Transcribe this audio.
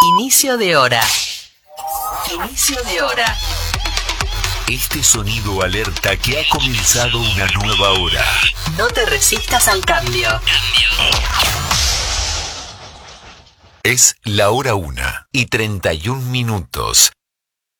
Inicio de hora. Inicio de hora. Este sonido alerta que ha comenzado una nueva hora. No te resistas al cambio. Es la hora 1:31.